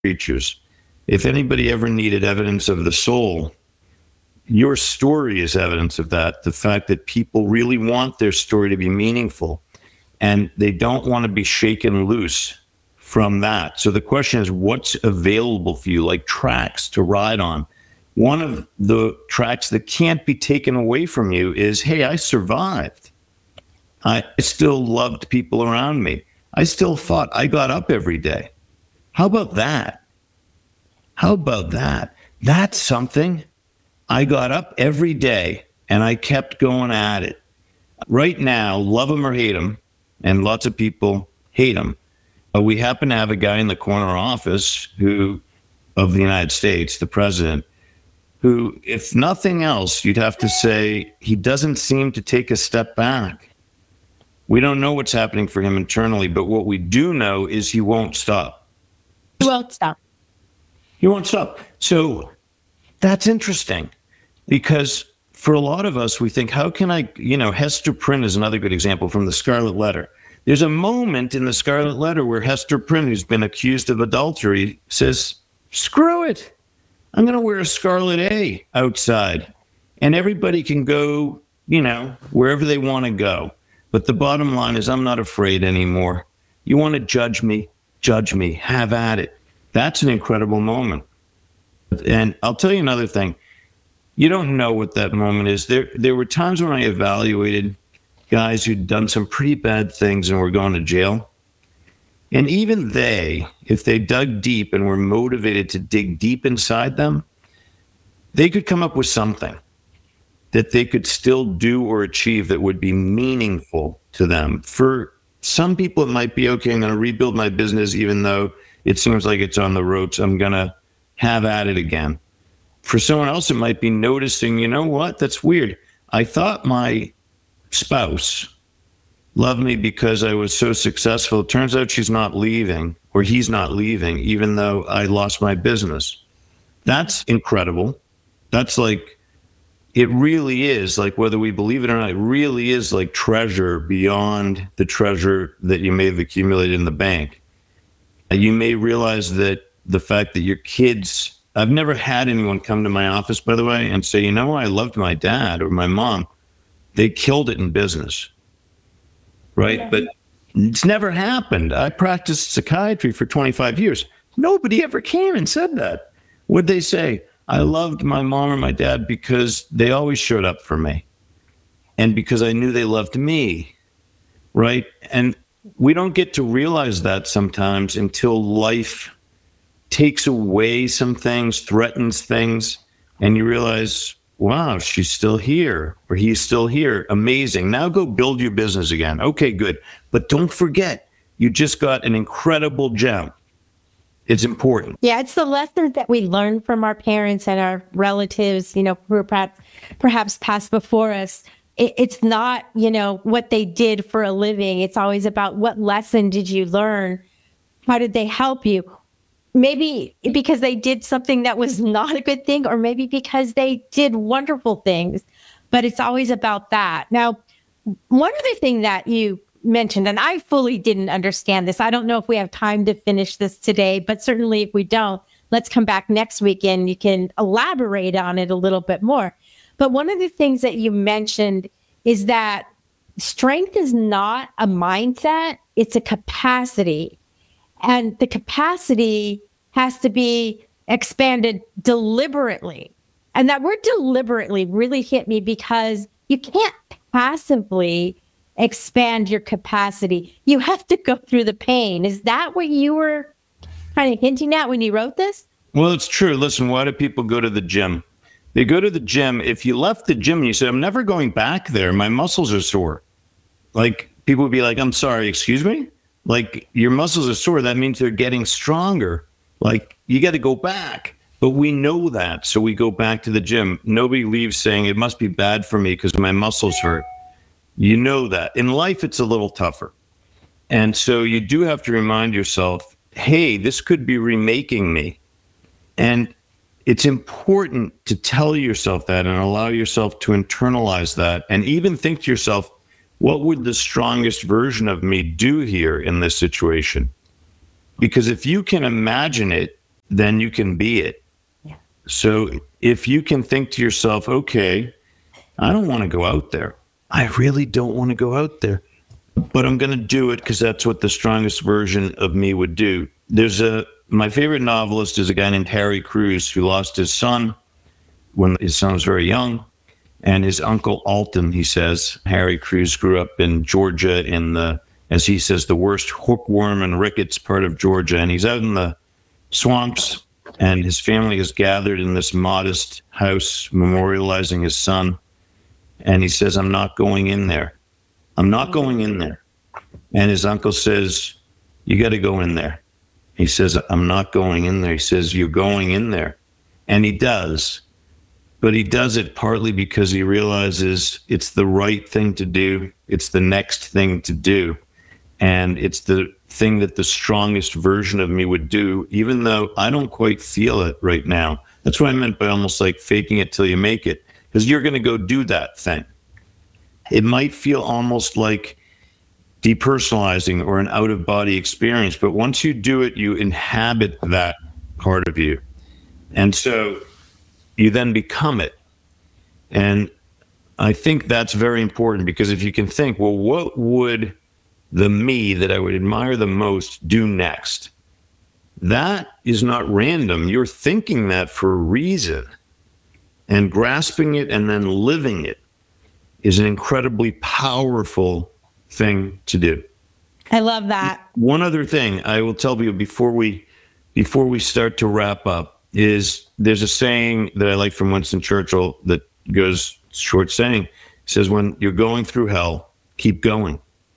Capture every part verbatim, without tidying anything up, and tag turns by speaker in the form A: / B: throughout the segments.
A: creatures. If anybody ever needed evidence of the soul, your story is evidence of that. The fact that people really want their story to be meaningful and they don't want to be shaken loose from that. So the question is, what's available for you, like tracks to ride on? One of the tracks that can't be taken away from you is, hey, I survived. I still loved people around me. I still fought. I got up every day. How about that? How about that? That's something. I got up every day and I kept going at it. Right now, love him or hate him, and lots of people hate him. Uh, we happen to have a guy in the corner office who, of the United States, the president, who, if nothing else, you'd have to say he doesn't seem to take a step back. We don't know what's happening for him internally, but what we do know is he won't stop.
B: He won't stop.
A: He won't stop. So that's interesting, because for a lot of us, we think, how can I, you know, Hester Prynne is another good example from the Scarlet Letter. There's a moment in the Scarlet Letter where Hester Prynne, who's been accused of adultery, says, screw it. I'm going to wear a Scarlet A outside and everybody can go, you know, wherever they want to go. But the bottom line is, I'm not afraid anymore. You want to judge me? Judge me. Have at it. That's an incredible moment. And I'll tell you another thing. You don't know what that moment is. There, there were times when I evaluated guys who'd done some pretty bad things and were going to jail. And even they, if they dug deep and were motivated to dig deep inside them, they could come up with something that they could still do or achieve that would be meaningful to them. For some people, it might be, okay, I'm going to rebuild my business, even though it seems like it's on the ropes. I'm going to have at it again. For someone else, it might be noticing, you know what, that's weird. I thought my spouse loved me because I was so successful. It turns out she's not leaving, or he's not leaving, even though I lost my business. That's incredible. That's like, it really is, like, whether we believe it or not, it really is like treasure beyond the treasure that you may have accumulated in the bank. You may realize that the fact that your kids, I've never had anyone come to my office, by the way, and say, you know, I loved my dad or my mom. They killed it in business, right? Yeah. But it's never happened. I practiced psychiatry for twenty-five years. Nobody ever came and said that. What'd they say? I loved my mom or my dad because they always showed up for me and because I knew they loved me, right? And we don't get to realize that sometimes until life takes away some things, threatens things, and you realize, wow, she's still here or he's still here. Amazing. Now go build your business again. Okay, good. But don't forget, you just got an incredible gem. It's important.
B: Yeah, it's the lessons that we learn from our parents and our relatives, you know, who are perhaps, perhaps passed before us. It, it's not, you know, what they did for a living. It's always about, what lesson did you learn? How did they help you? Maybe because they did something that was not a good thing, or maybe because they did wonderful things. But it's always about that. Now, one other thing that you mentioned, and I fully didn't understand this. I don't know if we have time to finish this today, but certainly if we don't, let's come back next week and you can elaborate on it a little bit more. But one of the things that you mentioned is that strength is not a mindset, it's a capacity. And the capacity has to be expanded deliberately. And that word deliberately really hit me, because you can't passively expand your capacity. You have to go through the pain. Is that what you were kind of hinting at when you wrote this?
A: Well, it's true. Listen, why do people go to the gym? They go to the gym. If you left the gym and you said, I'm never going back there, my muscles are sore. Like, people would be like, I'm sorry, excuse me? Like, your muscles are sore. That means they're getting stronger. Like, you got to go back. But we know that. So we go back to the gym. Nobody leaves saying it must be bad for me because my muscles hurt. You know that. In life, it's a little tougher. And so you do have to remind yourself, hey, this could be remaking me. And it's important to tell yourself that and allow yourself to internalize that, and even think to yourself, what would the strongest version of me do here in this situation? Because if you can imagine it, then you can be it.
B: Yeah.
A: So if you can think to yourself, okay, I don't want to go out there. I really don't want to go out there, but I'm going to do it because that's what the strongest version of me would do. There's a, my favorite novelist is a guy named Harry Crews who lost his son when his son was very young. And his uncle Alton, he says, Harry Crews grew up in Georgia in the, as he says, the worst hookworm and rickets part of Georgia. And he's out in the swamps, and his family is gathered in this modest house memorializing his son. And he says, I'm not going in there. I'm not going in there. And his uncle says, you got to go in there. He says, I'm not going in there. He says, you're going in there. And he does. But he does it partly because he realizes it's the right thing to do. It's the next thing to do. And it's the thing that the strongest version of me would do, even though I don't quite feel it right now. That's what I meant by almost like faking it till you make it, because you're going to go do that thing. It might feel almost like depersonalizing or an out-of-body experience, but once you do it, you inhabit that part of you. And so you then become it. And I think that's very important, because if you can think, well, what would the me that I would admire the most do next? That is not random. You're thinking that for a reason. And grasping it and then living it is an incredibly powerful thing to do.
B: I love that.
A: One other thing I will tell you before we before we start to wrap up is there's a saying that I like from Winston Churchill that goes, short saying, says, when you're going through hell, keep going.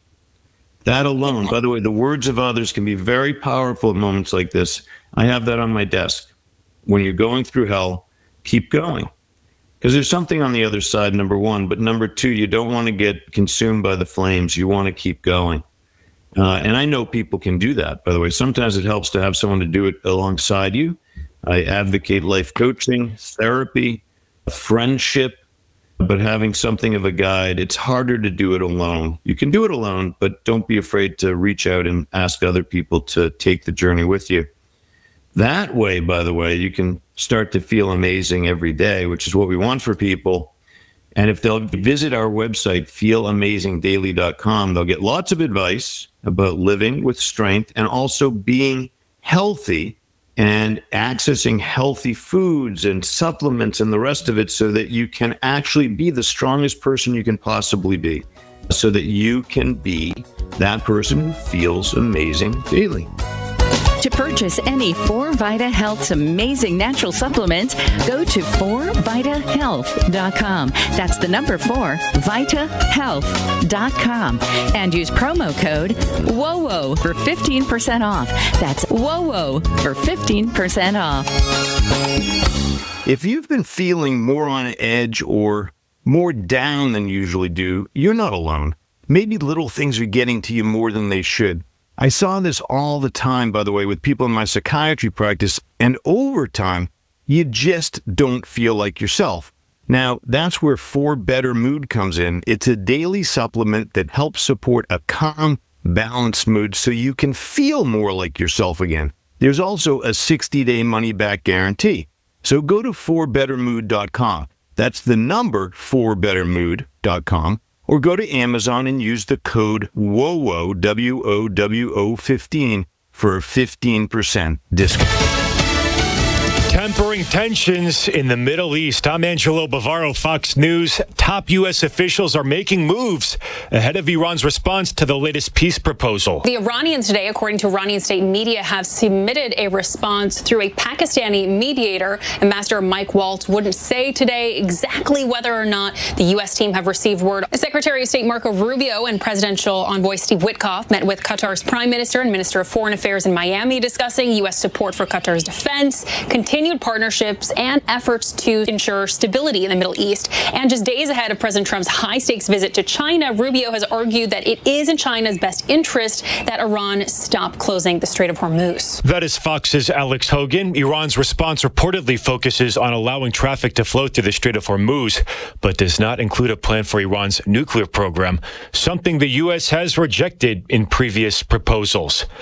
A: That alone, by the way, the words of others can be very powerful at moments like this. I have that on my desk. When you're going through hell, keep going. Because there's something on the other side, number one. But number two, you don't want to get consumed by the flames. You want to keep going. Uh, and I know people can do that, by the way. Sometimes it helps to have someone to do it alongside you. I advocate life coaching, therapy, friendship, but having something of a guide. It's harder to do it alone. You can do it alone, but don't be afraid to reach out and ask other people to take the journey with you. That way, by the way, you can start to feel amazing every day, which is what we want for people. And if they'll visit our website, feel amazing daily dot com, they'll get lots of advice about living with strength and also being healthy and accessing healthy foods and supplements and the rest of it, so that you can actually be the strongest person you can possibly be, so that you can be that person who feels amazing daily.
C: To purchase any four Vita Health's amazing natural supplements, go to four vita health dot com. That's the number four, vita health dot com. And use promo code W O W O for fifteen percent off. That's W O W O for fifteen percent off.
A: If you've been feeling more on edge or more down than you usually do, you're not alone. Maybe little things are getting to you more than they should. I saw this all the time, by the way, with people in my psychiatry practice, and over time, you just don't feel like yourself. Now, that's where four Better Mood comes in. It's a daily supplement that helps support a calm, balanced mood so you can feel more like yourself again. There's also a sixty-day money-back guarantee. So go to four better mood dot com. That's the number four better mood dot com. Or go to Amazon and use the code W O W O, W O W O fifteen, for a fifteen percent discount.
D: Tempering tensions in the Middle East. I'm Angelo Bavaro, Fox News. Top U S officials are making moves ahead of Iran's response to the latest peace proposal.
E: The Iranians today, according to Iranian state media, have submitted a response through a Pakistani mediator. Ambassador Mike Waltz wouldn't say today exactly whether or not the U S team have received word. Secretary of State Marco Rubio and presidential envoy Steve Witkoff met with Qatar's prime minister and minister of foreign affairs in Miami, discussing U S support for Qatar's defense, continued partnerships, and efforts to ensure stability in the Middle East. And just days ahead of President Trump's high-stakes visit to China, Rubio has argued that it is in China's best interest that Iran stop closing the Strait of Hormuz.
D: That is Fox's Alex Hogan. Iran's response reportedly focuses on allowing traffic to flow through the Strait of Hormuz, but does not include a plan for Iran's nuclear program, something the U S has rejected in previous proposals.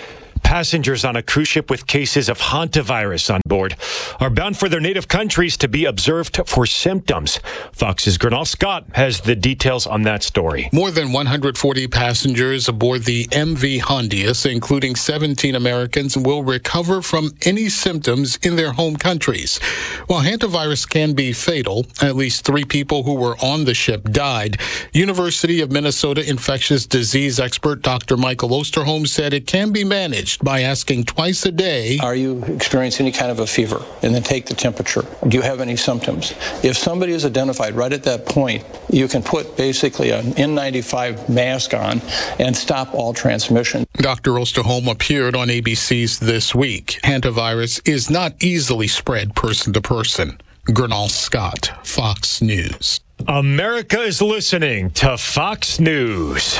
D: Passengers on a cruise ship with cases of hantavirus on board are bound for their native countries to be observed for symptoms. Fox's Gernal Scott has the details on that story.
F: More than one hundred forty passengers aboard the M V Hondius, including seventeen Americans, will recover from any symptoms in their home countries. While hantavirus can be fatal, at least three people who were on the ship died. University of Minnesota infectious disease expert Doctor Michael Osterholm said it can be managed by asking twice a day,
G: are you experiencing any kind of a fever? And then take the temperature. Do you have any symptoms? If somebody is identified right at that point, you can put basically an N ninety-five mask on and stop all transmission.
F: Doctor Osterholm appeared on A B C's This Week. Hantavirus is not easily spread person to person. Gernal Scott, Fox News.
D: America is listening to Fox News.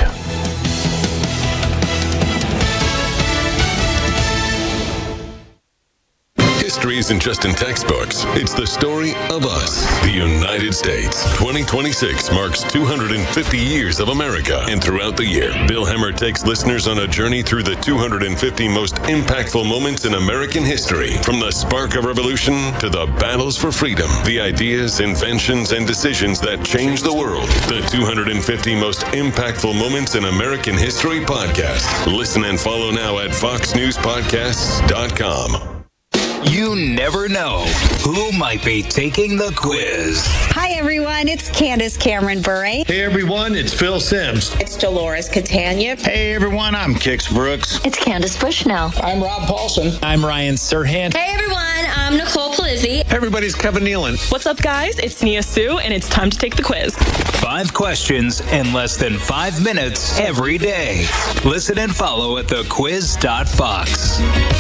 H: History isn't just in textbooks. It's the story of us, the United States. twenty twenty-six marks two hundred fifty years of America. And throughout the year, Bill Hemmer takes listeners on a journey through the two hundred fifty most impactful moments in American history. From the spark of revolution to the battles for freedom, the ideas, inventions, and decisions that changed the world. The two hundred fifty most impactful moments in American history podcast. Listen and follow now at fox news podcasts dot com.
I: You never know who might be taking the quiz.
J: Hi, everyone. It's Candace Cameron Bure.
K: Hey, everyone. It's Phil Sims.
L: It's Dolores Catania.
M: Hey, everyone. I'm Kix Brooks.
N: It's Candace Bushnell.
O: I'm Rob Paulson.
P: I'm Ryan Serhant.
Q: Hey, everyone. I'm Nicole Polizzi.
R: Hey, everybody's Kevin Nealon.
S: What's up, guys? It's Nia Sue, and it's time to take the quiz.
I: Five questions in less than five minutes every day. Listen and follow at the quiz dot fox.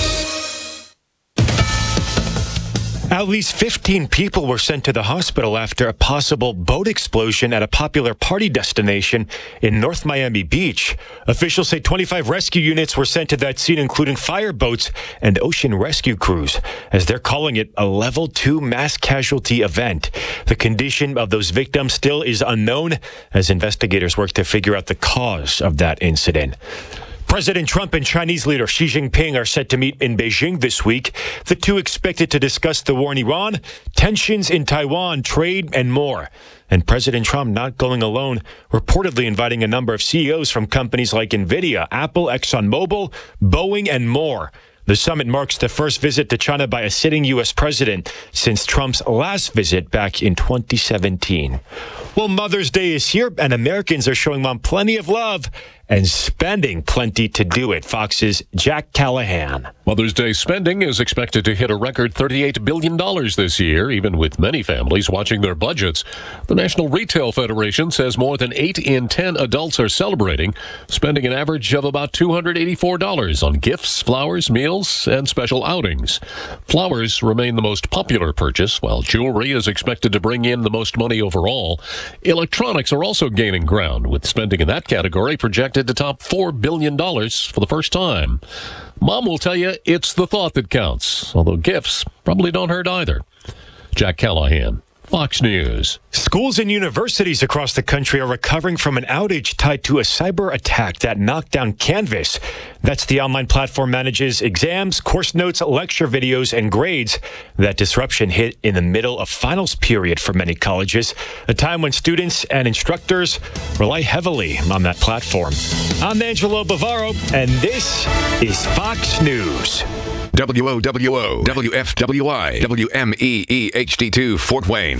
D: At least fifteen people were sent to the hospital after a possible boat explosion at a popular party destination in North Miami Beach. Officials say twenty-five rescue units were sent to that scene, including fire boats and ocean rescue crews, as they're calling it a level two mass casualty event. The condition of those victims still is unknown as investigators work to figure out the cause of that incident. President Trump and Chinese leader Xi Jinping are set to meet in Beijing this week. The two expected to discuss the war in Iran, tensions in Taiwan, trade, and more. And President Trump not going alone, reportedly inviting a number of C E Os from companies like NVIDIA, Apple, ExxonMobil, Boeing, and more. The summit marks the first visit to China by a sitting U S president since Trump's last visit back in twenty seventeen. Well, Mother's Day is here, and Americans are showing Mom plenty of love and spending plenty to do it. Fox's Jack Callahan.
T: Mother's Day spending is expected to hit a record thirty-eight billion dollars this year, even with many families watching their budgets. The National Retail Federation says more than eight in ten adults are celebrating, spending an average of about two hundred eighty-four dollars on gifts, flowers, meals, and special outings. Flowers remain the most popular purchase, while jewelry is expected to bring in the most money overall. Electronics are also gaining ground, with spending in that category projected to top four billion dollars for the first time. Mom will tell you it's the thought that counts, although gifts probably don't hurt either. Jack Callahan, Fox News.
D: Schools and universities across the country are recovering from an outage tied to a cyber attack that knocked down Canvas. That's the online platform manages exams, course notes, lecture videos, and grades. That disruption hit in the middle of finals period for many colleges, a time when students and instructors rely heavily on that platform. I'm Angelo Bavaro, and this is Fox News.
U: W O W O, W F W I, W M E E H D two, Fort Wayne.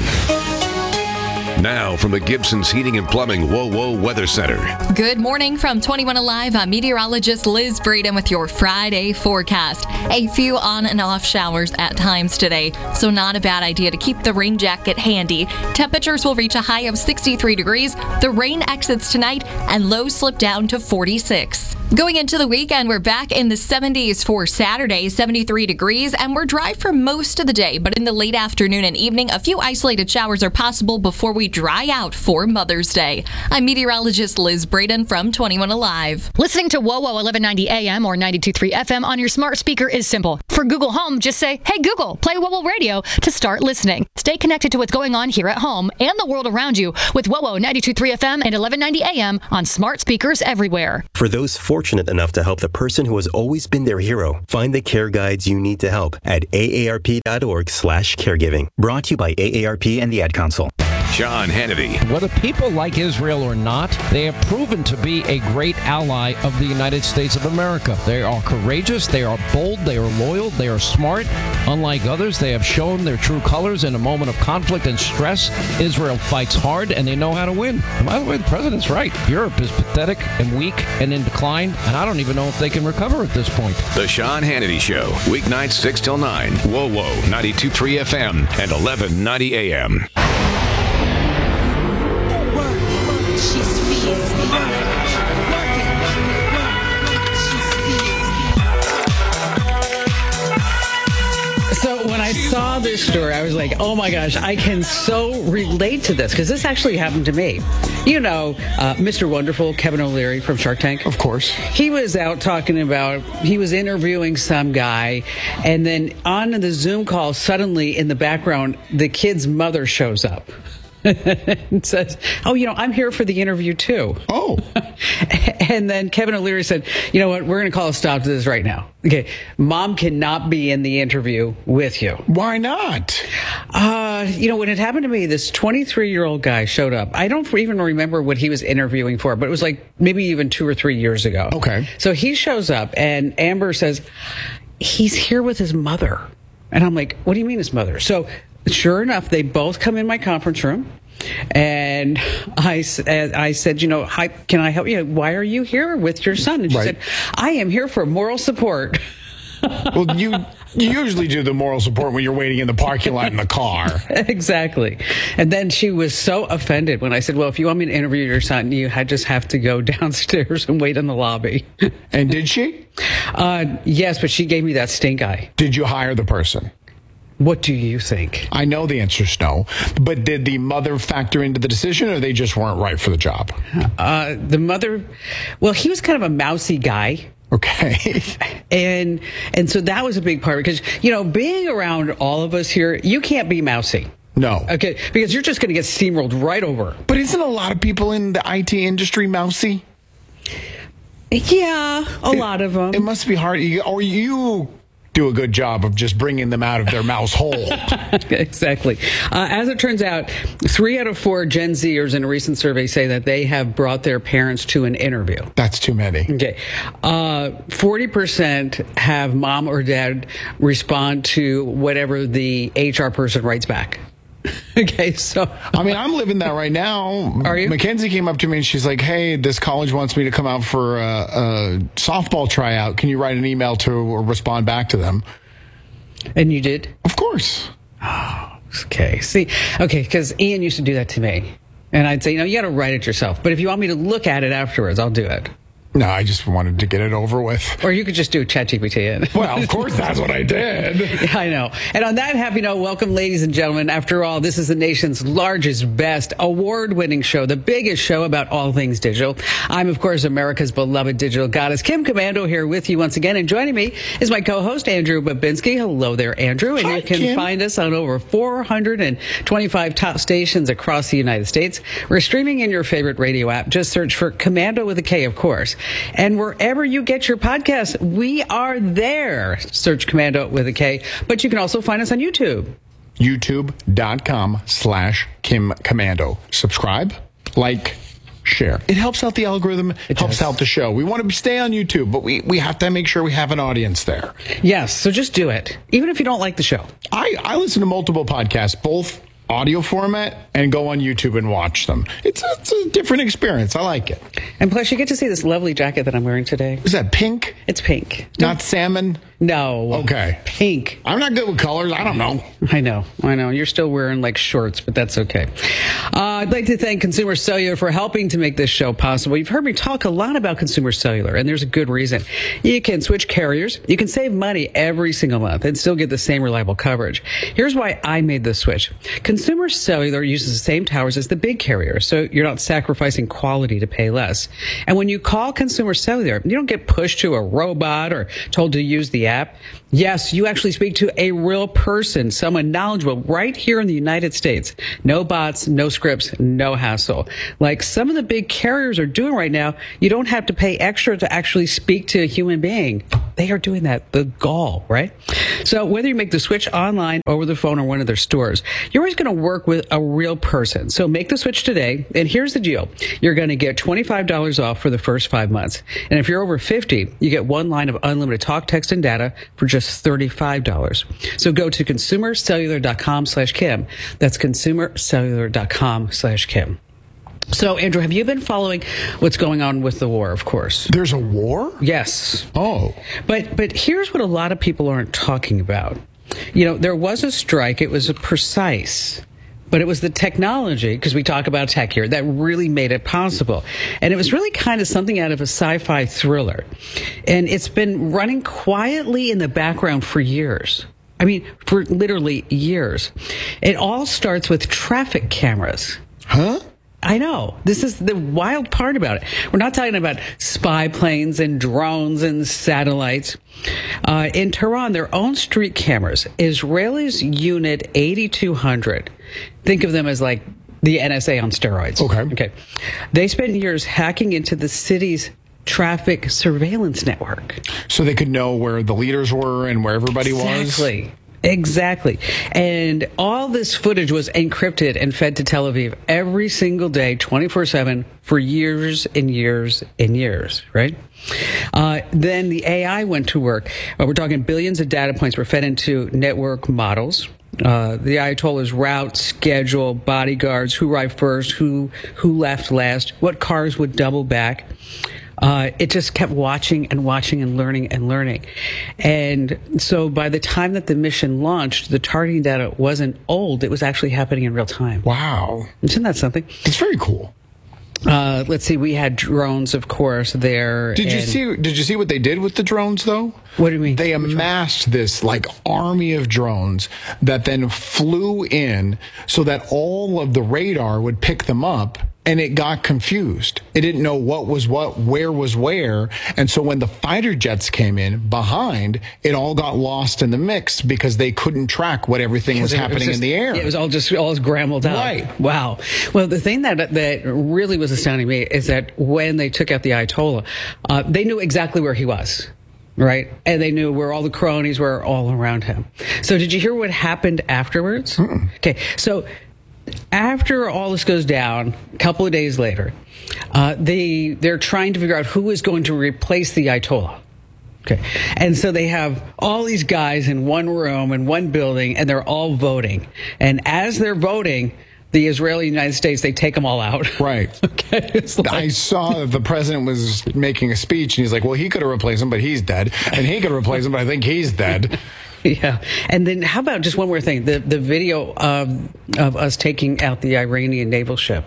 U: Now from the Gibson's Heating and Plumbing Whoa Whoa Weather Center.
V: Good morning from twenty-one Alive. I'm meteorologist Liz Breeden with your Friday forecast. A few on and off showers at times today, so not a bad idea to keep the rain jacket handy. Temperatures will reach a high of sixty-three degrees. The rain exits tonight and lows slip down to forty-six. Going into the weekend, we're back in the seventies for Saturday, seventy-three degrees, and we're dry for most of the day. But in the late afternoon and evening, a few isolated showers are possible before we dry out for Mother's Day. I'm meteorologist Liz Breeden from twenty-one Alive.
W: Listening to WOWO eleven ninety A M or ninety-two point three F M on your smart speaker is simple. For Google Home, just say, "Hey Google, play WOWO Radio" to start listening. Stay connected to what's going on here at home and the world around you with WOWO ninety-two point three F M and eleven ninety A M on smart speakers everywhere.
X: For those four
L: fortunate enough to help the person who has always been their hero find the care guides you need to help at A A R P dot org slash caregiving. Brought to you by A A R P and the Ad Council.
U: Sean Hannity.
N: Whether people like Israel or not, they have proven to be a great ally of the United States of America. They are courageous, they are bold, they are loyal, they are smart. Unlike others, they have shown their true colors in a moment of conflict and stress. Israel fights hard, and they know how to win. And by the way, the president's right. Europe is pathetic and weak and in decline, and I don't even know if they can recover at this point.
U: The Sean Hannity Show, weeknights six till nine. Whoa, whoa, ninety-two point three F M and eleven ninety A M.
O: So when I saw this story, I was like, oh my gosh, I can so relate to this because this actually happened to me. You know, uh, Mister Wonderful, Kevin O'Leary from Shark Tank.
P: Of course.
O: He was out talking about, he was interviewing some guy, and then on the Zoom call, suddenly in the background, the kid's mother shows up. And says, oh, you know, I'm here for the interview too.
P: Oh.
O: And then Kevin O'Leary said, you know what, we're going to call a stop to this right now. Okay, mom cannot be in the interview with you.
P: Why not?
O: Uh, you know, when it happened to me, this twenty-three-year-old guy showed up. I don't even remember what he was interviewing for, but it was like maybe even two or three years ago.
P: Okay.
O: So he shows up, and Amber says, he's here with his mother. And I'm like, what do you mean his mother? So sure enough, they both come in my conference room, and I, I said, you know, hi, can I help you? Why are you here with your son? And she
P: right.
O: said, I am here for moral support.
P: Well, you, you usually do the moral support when you're waiting in the parking lot in the car.
O: Exactly. And then she was so offended when I said, well, if you want me to interview your son, you had just have to go downstairs and wait in the lobby.
P: And did she?
O: Uh, yes, but she gave me that stink eye.
P: Did you hire the person?
O: What do you think?
P: I know the answer is no, but did the mother factor into the decision, or they just weren't right for the job?
O: Uh, the mother, well, he was kind of a mousy guy.
P: Okay.
O: And and so that was a big part because, you know, being around all of us here, you can't be mousy.
P: No.
O: Okay, because you're just going to get steamrolled right over.
P: But isn't a lot of people in the I T industry mousy?
O: Yeah, a
P: it,
O: lot of them.
P: It must be hard. Or you do a good job of just bringing them out of their mouse hole.
O: Exactly. Uh, as it turns out, three out of four Gen Zers in a recent survey say that they have brought their parents to an interview.
P: That's too many.
O: Okay. Uh, forty percent have mom or dad respond to whatever the H R person writes back. Okay, so
P: I mean, I'm living that right now.
O: Are you?
P: Mackenzie came up to me and she's like, "Hey, this college wants me to come out for a, a softball tryout. Can you write an email to or respond back to them?"
O: And you did?
P: Of course.
O: Oh, okay. See, okay, because Ian used to do that to me, and I'd say, you know, you got to write it yourself. But if you want me to look at it afterwards, I'll do it.
P: No, I just wanted to get it over with.
O: Or you could just do ChatGPT.
P: Well, of course, that's what I did.
O: Yeah, I know. And on that happy note, welcome, ladies and gentlemen. After all, this is the nation's largest, best, award-winning show, the biggest show about all things digital. I'm, of course, America's beloved digital goddess, Kim Komando, here with you once again. And joining me is my co-host, Andrew Babinski. Hello there, Andrew. And
P: Hi,
O: you can
P: Kim.
O: find us on over four hundred twenty-five top stations across the United States. We're streaming in your favorite radio app. Just search for Komando with a K, of course. And we're Wherever you get your podcasts, we are there. Search Komando with a K. But you can also find us on YouTube.
P: YouTube.com slash Kim Komando. Subscribe, like, share. It helps out the algorithm. It helps
O: does.
P: out the show. We want to stay on YouTube, but we, we have to make sure we have an audience there.
O: Yes, so just do it. Even if you don't like the show.
P: I, I listen to multiple podcasts, both audio format, and go on YouTube and watch them. It's a, it's a different experience. I like it.
O: And plus, you get to see this lovely jacket that I'm wearing today.
P: Is that pink?
O: It's pink.
P: Not salmon?
O: No.
P: Okay.
O: Pink.
P: I'm not good with colors. I don't know.
O: I know. I know. You're still wearing like shorts, but that's okay. Uh, I'd like to thank Consumer Cellular for helping to make this show possible. You've heard me talk a lot about Consumer Cellular, and there's a good reason. You can switch carriers. You can save money every single month and still get the same reliable coverage. Here's why I made this switch. Consumer Cellular uses the same towers as the big carriers, so you're not sacrificing quality to pay less. And when you call Consumer Cellular, you don't get pushed to a robot or told to use the app. Yes, you actually speak to a real person, someone knowledgeable right here in the United States. No bots, no scripts, no hassle. Like some of the big carriers are doing right now, you don't have to pay extra to actually speak to a human being. They are doing that. The gall, right? So whether you make the switch online, over the phone, or one of their stores, you're always going to work with a real person. So make the switch today. And here's the deal. You're going to get twenty-five dollars off for the first five months. And if you're over fifty, you get one line of unlimited talk, text, and data for just thirty-five dollars. So go to consumercellular.com slash Kim. That's consumercellular.com slash Kim. So, Andrew, have you been following what's going on with the war, of course?
P: There's a war?
O: Yes.
P: Oh.
O: But but here's what a lot of people aren't talking about. You know, there was a strike. It was a precise. But it was the technology, because we talk about tech here, that really made it possible. And it was really kind of something out of a sci-fi thriller. And it's been running quietly in the background for years. I mean, for literally years. It all starts with traffic cameras.
P: Huh?
O: I know. This is the wild part about it. We're not talking about spy planes and drones and satellites. Uh, in Tehran, their own street cameras, Israelis Unit eighty-two hundred. Think of them as like the N S A on steroids.
P: Okay.
O: Okay. They spent years hacking into the city's traffic surveillance network.
P: So they could know where the leaders were and where everybody
O: exactly.
P: was?
O: Exactly. Exactly. And all this footage was encrypted and fed to Tel Aviv every single day, twenty-four seven, for years and years and years, right? Uh, then the A I went to work. Uh, we're talking billions of data points were fed into network models. Uh, the Ayatollah's route, schedule, bodyguards, who arrived first, who who left last, what cars would double back. Uh, it just kept watching and watching and learning and learning. And so by the time that the mission launched, the targeting data wasn't old. It was actually happening in real time.
P: Wow.
O: Isn't that something?
P: It's very cool.
O: Uh, let's see. We had drones, of course, there.
P: Did you see? Did you see what they did with the drones, though?
O: What do you mean?
P: They amassed this like army of drones that then flew in so that all of the radar would pick them up. And it got confused. It didn't know what was what, where was where. And so when the fighter jets came in behind, it all got lost in the mix because they couldn't track what everything was happening
O: was just,
P: in the air.
O: It was all just all scrambled out.
P: Right.
O: Wow. Well, the thing that that really was astounding me is that when they took out the Ayatollah, uh, they knew exactly where he was. Right. And they knew where all the cronies were all around him. So did you hear what happened afterwards?
P: Mm-mm.
O: Okay. So after all this goes down, a couple of days later, uh, they, they're trying to figure out who is going to replace the Ayatollah. Okay. And so they have all these guys in one room, in one building, and they're all voting. And as they're voting, the Israeli United States, they take them all out.
P: Right.
O: Okay. It's like,
P: I saw that the president was making a speech, and he's like, well, he could have replaced him, but he's dead. And he could have replaced him, but I think he's dead.
O: Yeah. And then how about just one more thing? The the video um, of us taking out the Iranian naval ship.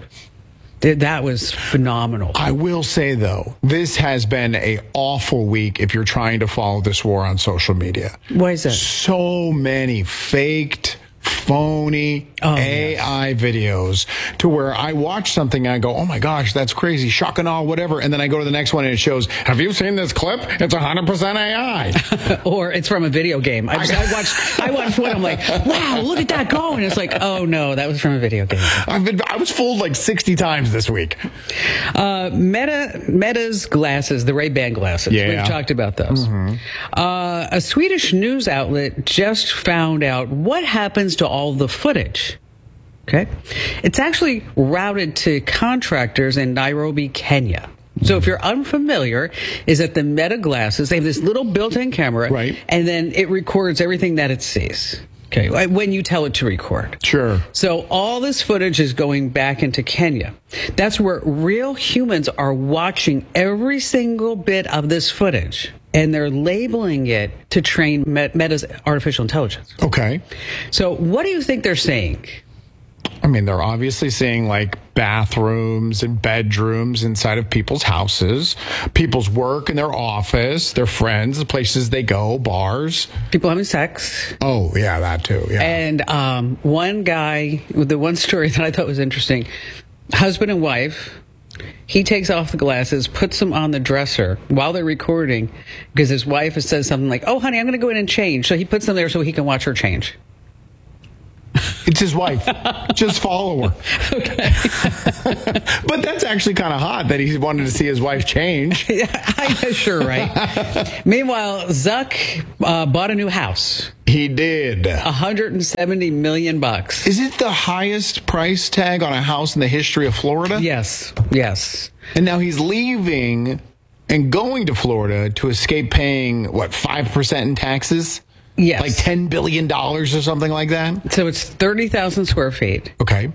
O: That was phenomenal.
P: I will say, though, this has been a awful week if you're trying to follow this war on social media.
O: Why is that?
P: So many faked, phony oh, A I yes. videos to where I watch something and I go, oh my gosh, that's crazy, shock and awe, whatever. And then I go to the next one and it shows, have you seen this clip? It's one hundred percent A I.
O: Or it's from a video game. I, just, I watched I watched one, I'm like, wow, look at that go. And it's like, oh no, that was from a video game.
P: I've been, I was fooled like sixty times this week.
O: Uh, Meta, Meta's glasses, the Ray-Ban glasses.
P: Yeah.
O: We've talked about those.
P: Mm-hmm.
O: Uh, a Swedish news outlet just found out what happens to all the footage. Okay. It's actually routed to contractors in Nairobi, Kenya. So if you're unfamiliar, is that the Meta glasses, they have this little built-in camera,
P: right,
O: and then it records everything that it sees. Okay, when you tell it to record.
P: Sure.
O: So all this footage is going back into Kenya. That's where real humans are watching every single bit of this footage, and they're labeling it to train Meta's artificial intelligence.
P: Okay.
O: So what do you think they're saying?
P: I mean, they're obviously seeing like bathrooms and bedrooms inside of people's houses, people's work in their office, their friends, the places they go, bars.
O: People having sex.
P: Oh, yeah, that too. Yeah.
O: And um, one guy, the one story that I thought was interesting, husband and wife, He takes off the glasses, puts them on the dresser while they're recording because his wife has said something like, oh, honey, I'm going to go in and change. So he puts them there so he can watch her change.
P: It's his wife. Just follow her.
O: Okay.
P: But that's actually kind of hot that he wanted to see his wife change.
O: Yeah, I sure, right? Meanwhile, Zuck uh, bought a new house.
P: He did.
O: one hundred seventy million bucks.
P: Is it the highest price tag on a house in the history of Florida?
O: Yes. Yes.
P: And now he's leaving and going to Florida to escape paying, what, five percent in taxes?
O: Yes.
P: Like ten billion dollars or something like that?
O: So it's thirty thousand square feet.
P: Okay.